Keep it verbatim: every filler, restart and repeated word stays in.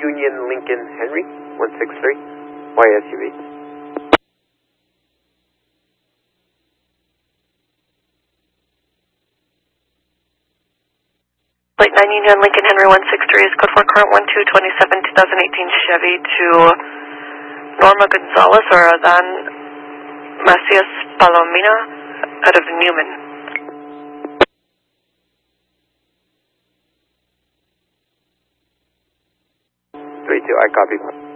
Union Lincoln Henry, one six three, Y S U V. Flight nine Union Lincoln Henry one six three is code for current one two twenty-seven twenty eighteen Chevy to Norma Gonzalez or Adan Macias Palomina out of Newman. three two, I copy.